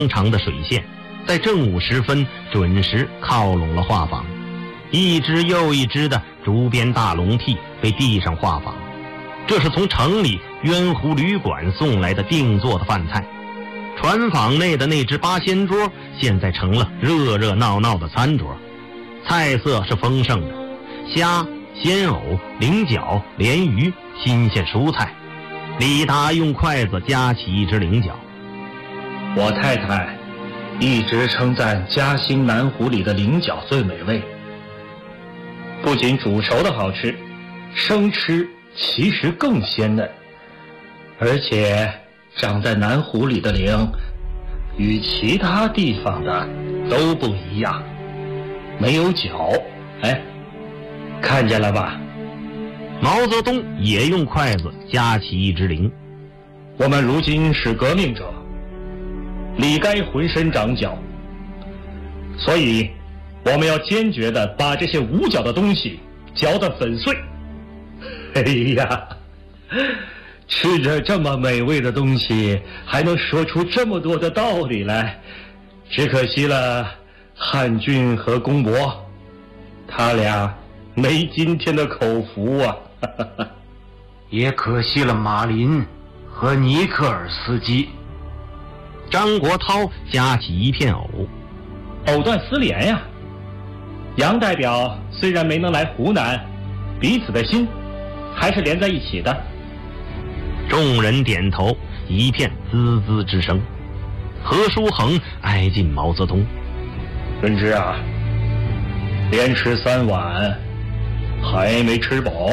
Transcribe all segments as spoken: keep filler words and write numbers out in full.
长的水线，在正午时分准时靠拢了画舫，一只又一只的竹编大笼屉被递上画舫，这是从城里渊湖旅馆送来的定做的饭菜。船舫内的那只八仙桌现在成了热热闹闹的餐桌，菜色是丰盛的，虾、鲜藕、菱角、鲢鱼、新鲜蔬菜。李达用筷子夹起一只菱角。 我太太一直称赞嘉兴南湖里的菱角最美味，不仅煮熟的好吃，生吃其实更鲜嫩，而且长在南湖里的菱与其他地方的都不一样，没有角。哎，看见了吧？ 毛泽东也用筷子夹起一只菱。 我们如今是革命者，理该浑身长角，所以我们要坚决地把这些无角的东西嚼得粉碎。哎呀，吃着这么美味的东西，还能说出这么多的道理来，只可惜了汉俊和公博，他俩没今天的口福啊。 也可惜了马林和尼克尔斯基。 张国焘夹起一片藕。 藕断丝连呀！杨代表虽然没能来湖南，彼此的心还是连在一起的。 众人点头，一片滋滋之声。何叔衡挨近毛泽东。 润之啊，连吃三碗还没吃饱？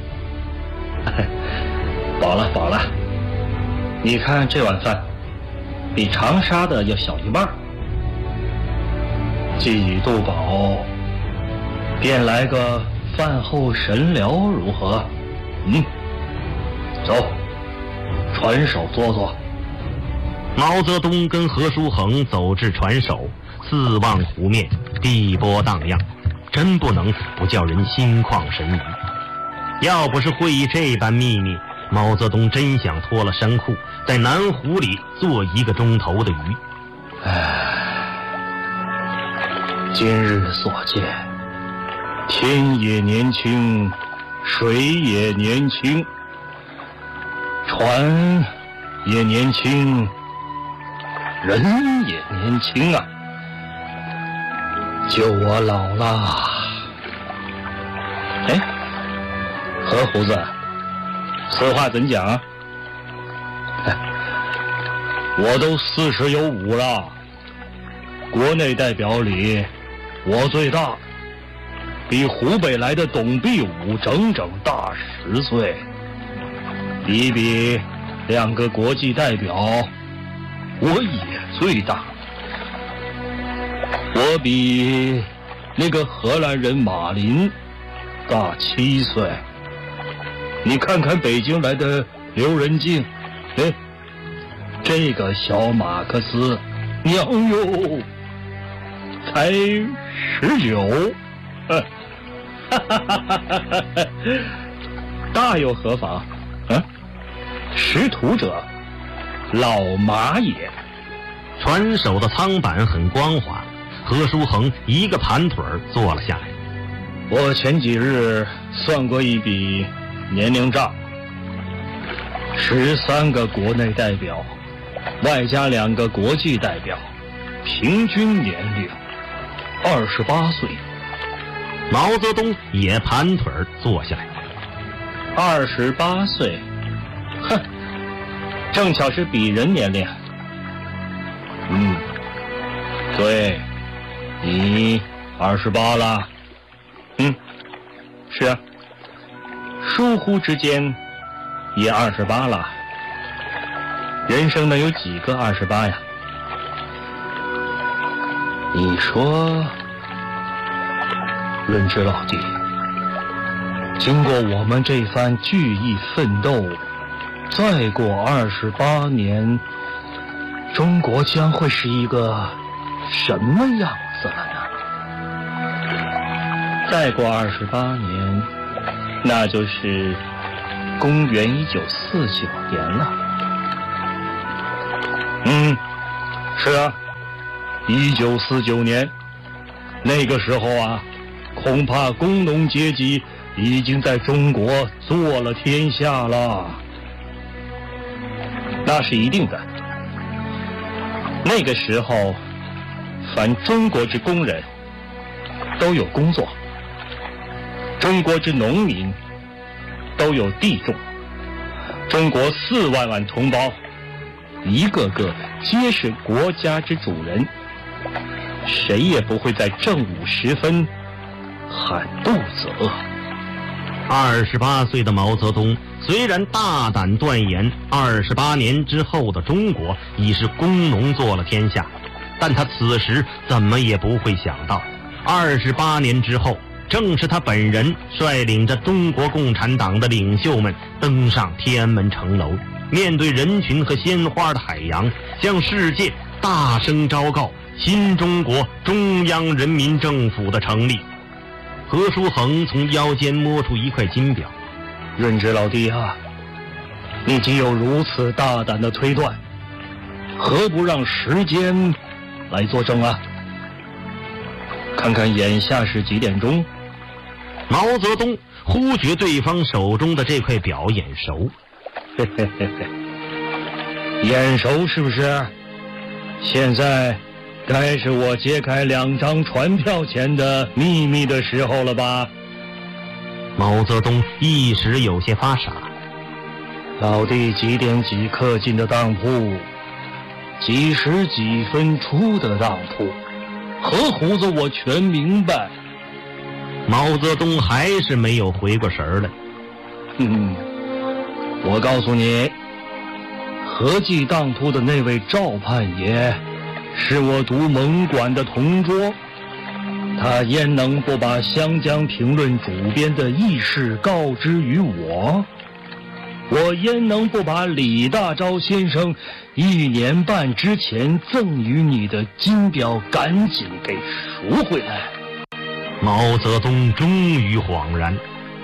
饱了饱了，你看这碗饭比长沙的要小一半。既已肚饱，便来个饭后神疗如何？嗯，走，船首坐坐。 毛泽东跟何叔衡走至船首，四望湖面，碧波荡漾，真不能不叫人心旷神怡。要不是会议这般秘密，毛泽东真想脱了衫裤，在南湖里做一个钟头的鱼。 唉，今日所见，天也年轻，水也年轻，船也年轻，人也年轻啊！就我老了。哎，何胡子，此话怎讲啊？我都四十有五了，国内代表里我最大，比湖北来的董必武整整大十岁。比比两个国际代表，我也最大。我比那个荷兰人马林大七岁。你看看北京来的刘仁静，哎，这个小马克思，娘哟，才十九，哈哈哈哈哈！大又何妨？啊，识途者，老马也。 船首的舱板很光滑，何叔衡一个盘腿坐了下来。 我前几日算过一笔年龄账，十三个国内代表，外加两个国际代表，平均年龄二十八岁。 毛泽东也盘腿坐下来。 二十八岁，哼，正巧是比人年龄。嗯，对，你二十八了。嗯，是啊，疏忽之间也二十八了。人生能有几个二十八呀？你说，润之老弟，经过我们这番聚义奋斗，再过二十八年，中国将会是一个什么样子了呢？再过二十八年，那就是公元一九四九年了。嗯，是啊， 一九四九年，那个时候啊，恐怕工农阶级已经在中国做了天下了。那是一定的。那个时候，凡中国之工人都有工作，中国之农民都有地种，中国四万万同胞，一个个皆是国家之主人，谁也不会在正午时分喊肚子饿。 二十八岁的毛泽东虽然大胆断言二十八年之后的中国已是工农做了天下，但他此时怎么也不会想到，二十八年之后，正是他本人率领着中国共产党的领袖们登上天安门城楼，面对人群和鲜花的海洋，向世界大声昭告新中国中央人民政府的成立。何叔衡从腰间摸出一块金表， 润之老弟啊，你既有如此大胆的推断，何不让时间来作证啊？看看眼下是几点钟？ 毛泽东忽觉对方手中的这块表眼熟， 嘿嘿嘿嘿，眼熟是不是？现在该是我揭开两张传票钱的秘密的时候了吧？ 毛泽东一时有些发傻。 老弟几点几刻进的当铺，几时几分出的当铺，何胡子我全明白。 毛泽东还是没有回过神来。 嗯，我告诉你，合记当铺的那位赵盼爷是我读蒙馆的同桌，他焉能不把《湘江评论》主编的轶事告知于我？我焉能不把李大钊先生一年半之前赠予你的金表赶紧给赎回来？ 毛泽东终于恍然，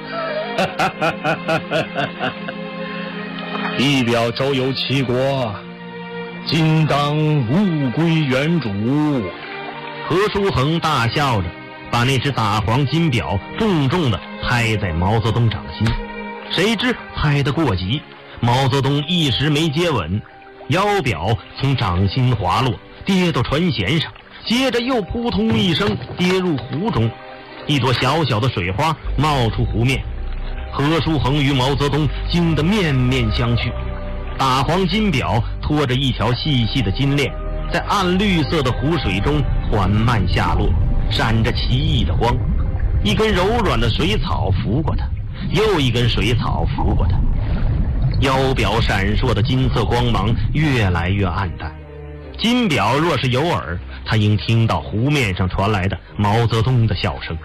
一表周游七国，今当物归原主。 何叔衡大笑着把那只打黄金表重重地拍在毛泽东掌心，谁知拍得过急，毛泽东一时没接稳，腰表从掌心滑落，跌到船舷上，接着又扑通一声跌入湖中，一朵小小的水花冒出湖面。何叔衡与毛泽东惊得面面相觑，打黄金表拖着一条细细的金链，在暗绿色的湖水中缓慢下落，闪着奇异的光。一根柔软的水草拂过它，又一根水草拂过它，腰表闪烁的金色光芒越来越暗淡。金表若是有耳，他应听到湖面上传来的毛泽东的笑声。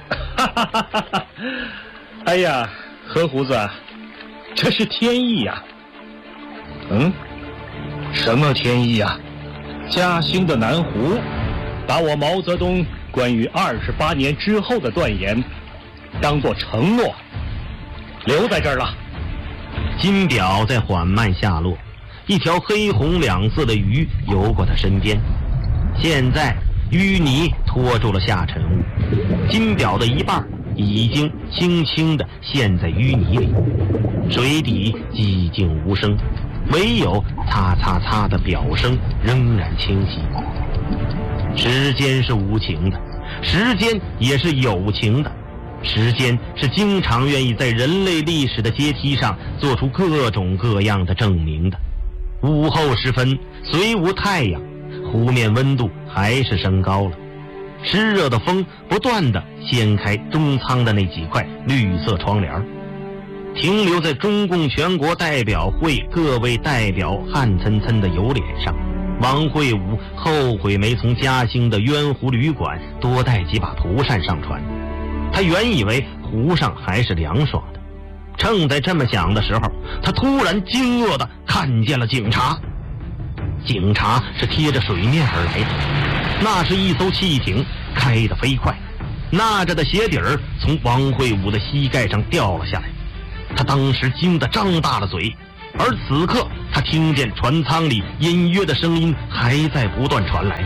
哎呀，何胡子，这是天意呀！嗯，什么天意呀？嘉兴的南湖把我毛泽东关于二十八年之后的断言当作承诺留在这儿了。 金表在缓慢下落，一条黑红两色的鱼游过他身边，现在淤泥拖住了下沉物，金表的一半已经轻轻地陷在淤泥里，水底寂静无声，唯有擦擦擦的表声仍然清晰。时间是无情的，时间也是有情的，时间是经常愿意在人类历史的阶梯上做出各种各样的证明的。午后时分，虽无太阳，湖面温度还是升高了，湿热的风不断地掀开中舱的那几块绿色窗帘，停留在中共全国代表会各位代表汗涔涔的油脸上。王会武后悔没从嘉兴的渊湖旅馆多带几把蒲扇上船，他原以为湖上还是凉爽的，正在这么想的时候，他突然惊愕地看见了警察。警察是贴着水面而来的，那是一艘汽艇，开得飞快，纳着的鞋底儿从王会武的膝盖上掉了下来。他当时惊得张大了嘴，而此刻他听见船舱里隐约的声音还在不断传来，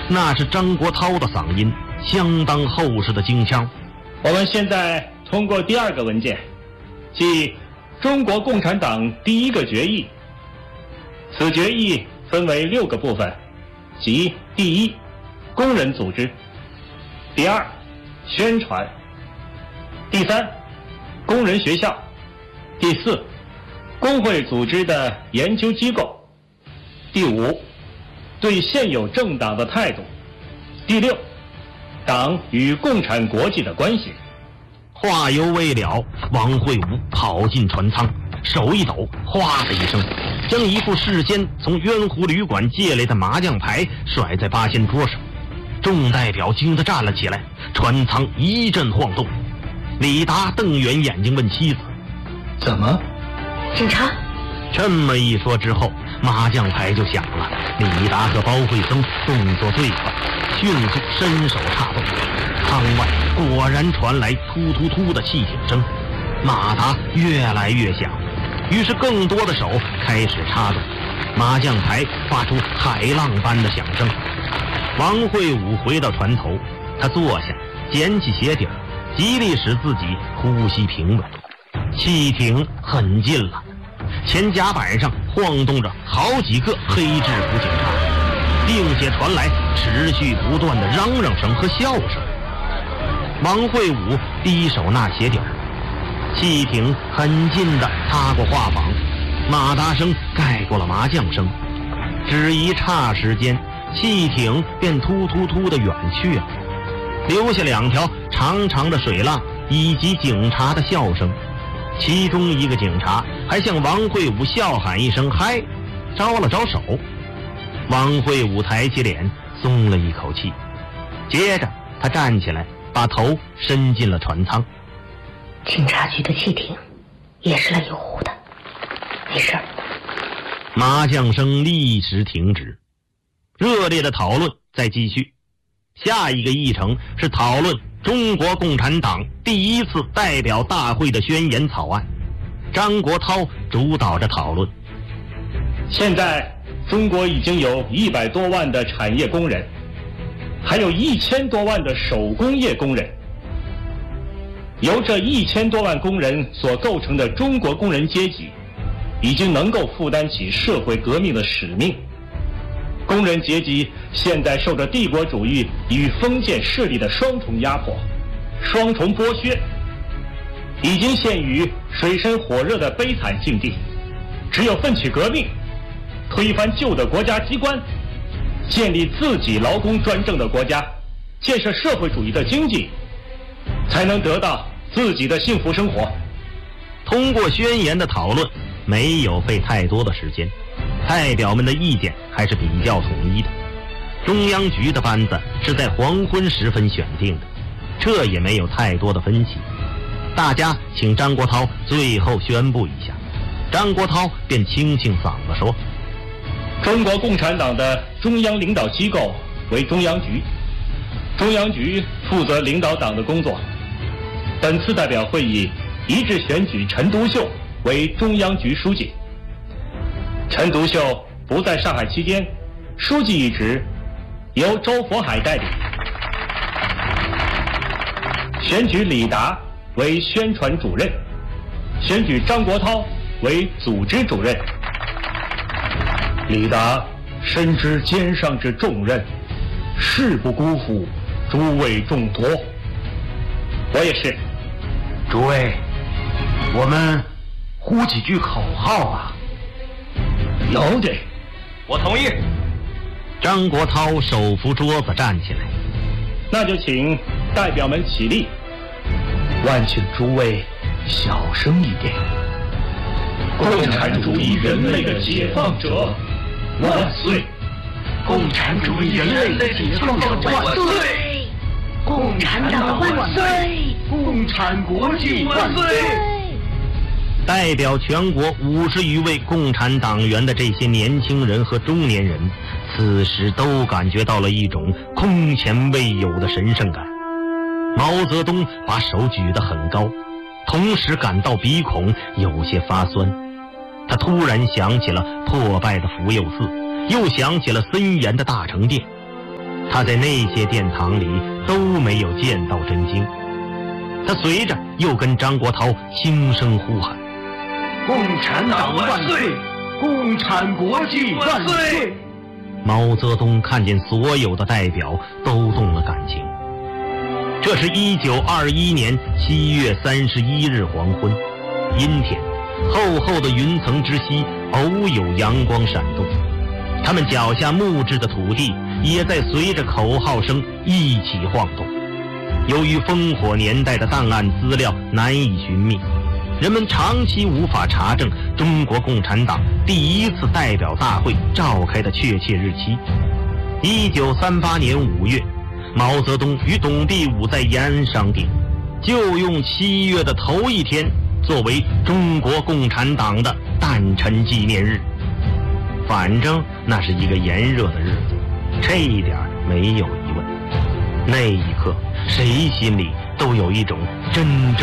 那是张国焘的嗓音，相当厚实的京腔。 我们现在通过第二个文件，即中国共产党第一个决议。此决议分为六个部分，即第一，工人组织；第二，宣传；第三，工人学校；第四，工会组织的研究机构；第五，对现有政党的态度；第六，党与共产国际的关系。 话犹未了，王会武跑进船舱，手一抖，哗的一声，将一副事先从渊湖旅馆借来的麻将牌甩在八仙桌上。众代表惊得站了起来，船舱一阵晃动。李达瞪圆眼睛问妻子：“ 怎么？ 警察？” 这么一说之后，麻将牌就响了。李达和包惠僧动作最快，迅速伸手插动，舱外果然传来突突突的汽艇声，马达越来越响，于是更多的手开始插动，麻将牌发出海浪般的响声。王会武回到船头，他坐下，捡起鞋底儿，极力使自己呼吸平稳。汽艇很近了，前甲板上晃动着好几个黑制服警察，并且传来持续不断的嚷嚷声和笑声。王会武低手纳鞋底儿，汽艇很近地擦过画舫，马达声盖过了麻将声，只一刹时间，汽艇便突突突地远去了，留下两条长长的水浪以及警察的笑声。其中一个警察还向王会武笑喊一声嗨，招了招手。王会武抬起脸，松了一口气，接着他站起来，把头伸进了船舱。 警察局的汽艇也是来游湖的，没事儿。 麻将声立时停止，热烈的讨论再继续。下一个议程是讨论中国共产党第一次代表大会的宣言草案，张国焘主导着讨论。 现在中国已经有一百多万的产业工人，还有一千多万的手工业工人。由这一千多万工人所构成的中国工人阶级，已经能够负担起社会革命的使命。工人阶级现在受着帝国主义与封建势力的双重压迫、双重剥削，已经陷于水深火热的悲惨境地。只有奋起革命，推翻旧的国家机关，建立自己劳工专政的国家，建设社会主义的经济，才能得到自己的幸福生活。 通过宣言的讨论，没有费太多的时间，代表们的意见还是比较统一的。中央局的班子是在黄昏时分选定的，这也没有太多的分歧。大家请张国焘最后宣布一下，张国焘便清清嗓子说： 中国共产党的中央领导机构为中央局，中央局负责领导党的工作。本次代表会议一致选举陈独秀为中央局书记。陈独秀不在上海期间，书记一职由周佛海代理。选举李达为宣传主任，选举张国焘为组织主任。李达深知肩上之重任，誓不辜负诸位重托。我也是。 诸位，我们呼几句口号啊！ 有的， 我同意。 张国焘手扶桌子站起来， 那就请代表们起立，万请诸位小声一点。共产主义人类的解放者万岁！ 共产主义人类的解放者万岁！ 共产党万岁！ 共产国际万岁！ 代表全国五十余位共产党员的这些年轻人和中年人，此时都感觉到了一种空前未有的神圣感。毛泽东把手举得很高，同时感到鼻孔有些发酸。他突然想起了破败的福佑寺，又想起了森严的大成殿。他他在那些殿堂里都没有见到真经。他随着又跟张国焘轻声呼喊： 共产党万岁！共产国际万岁！ 毛泽东看见所有的代表都动了感情。这是一九二一年七月三十一日黄昏，阴天，厚厚的云层之西偶有阳光闪动，他们脚下木质的土地也在随着口号声一起晃动。由于烽火年代的档案资料难以寻觅，人们长期无法查证中国共产党第一次代表大会召开的确切日期。一九三八年五月，毛泽东与董必武在延安商定，就用七月的头一天作为中国共产党的诞辰纪念日。反正那是一个炎热的日子，这一点没有疑问。那一刻，谁心里都有一种真正